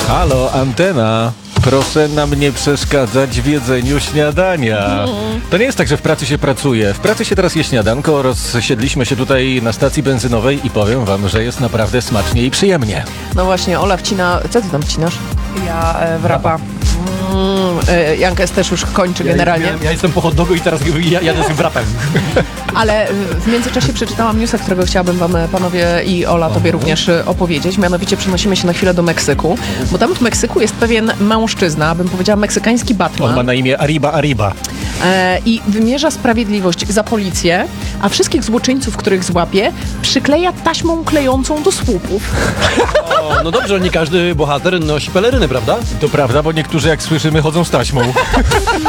Halo, antena. Proszę nam nie przeszkadzać w jedzeniu śniadania. To nie jest tak, że w pracy się pracuje. W pracy się teraz je śniadanko. Rozsiedliśmy się tutaj na stacji benzynowej i powiem wam, że jest naprawdę smacznie i przyjemnie. No właśnie, Ola wcina... Co ty tam wcinasz? Ja wrapa. Jankes też już kończy generalnie. Ja jestem po hot dogu i teraz jadę z tym wrapem. Ale w międzyczasie przeczytałam newsa, którego chciałabym wam, panowie i Ola, tobie również opowiedzieć. Mianowicie przenosimy się na chwilę do Meksyku, bo tam w Meksyku jest pewien mężczyzna, bym powiedziała meksykański Batman. On ma na imię Arriba. I wymierza sprawiedliwość za policję, a wszystkich złoczyńców, których złapie, przykleja taśmą klejącą do słupów. O, no dobrze, nie każdy bohater nosi pelerynę, prawda? To prawda, bo niektórzy jak słyszymy chodzą z taśmą.